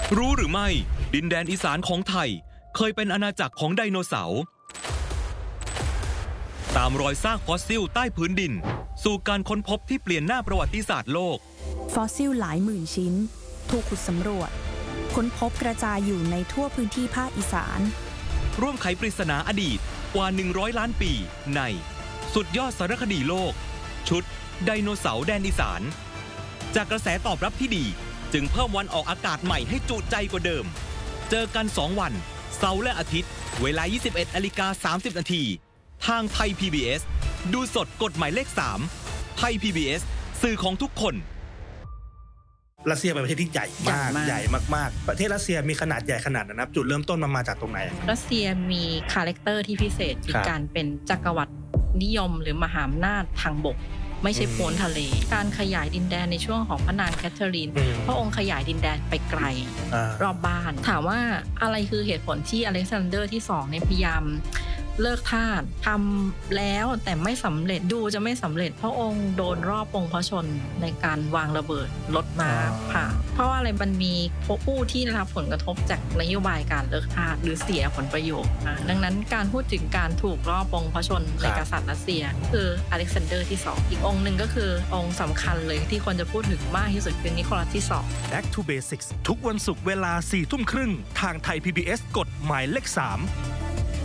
รู้หรือไม่ดินแดนอีสานของไทยเคยเป็นอาณาจักรของไดโนเสาร์ตามรอยซากฟอสซิลใต้พื้นดินสู่การค้นพบที่เปลี่ยนหน้าประวัติศาสตร์โลกฟอสซิลหลายหมื่นชิ้นถูกขุดสำรวจค้นพบกระจายอยู่ในทั่วพื้นที่ภาคอีสานร่วมไขปริศนาอดีตกว่า100ล้านปีในสุดยอดสารคดีโลกชุดไดโนเสาร์แดนอีสานจากกระแสตอบรับที่ดีจึงเพิ่มวันออกอากาศใหม่ให้จุใจกว่าเดิมเจอกัน2วันเสาร์และอาทิตย์เวลา 21:30 นาทีทางไทย PBS ดูสดกดหมายเลข3ไทย PBS สื่อของทุกคนรัสเซียเป็นประเทศที่ใหญ่มากใหญ่มากๆประเทศรัสเซียมีขนาดใหญ่ขนาดนั้นนะจุดเริ่มต้นมันมาจากตรงไหนรัสเซียมีคาแรคเตอร์ที่พิเศษคือการเป็นจักรวรรดินิยมหรือมหาอำนาจทางบกไม่ใช่พ้นทะเลการขยายดินแดนในช่วงของพระนางแคทเธอรีนพระองค์ขยายดินแดนไปไกลรอบบ้านถามว่าอะไรคือเหตุผลที่อเล็กซานเดอร์ที่2เนี่ยพยายามเลิกทาสทำแล้วแต่ไม่สำเร็จดูจะไม่สำเร็จพระองค์โดนรอบองค์พระชนในการวางระเบิดรถม้าผ่าเพราะว่าอะไรมันมีผู้ที่ได้รับผลกระทบจากนโยบายการเลิกทาสหรือเสียผลประโยชน์ดังนั้นการพูดถึงการถูกรอบองค์พระชนในกษัตริย์รัสเซียคืออเล็กซานเดอร์ที่2อีกองค์หนึ่งก็คือองค์สำคัญเลยที่ควรจะพูดถึงมากที่สุดคือนิโคลัสที่2 Back to Basics ทุกวันศุกร์เวลา 4 ทุ่มครึ่งทางไทย PBS กดหมายเลข3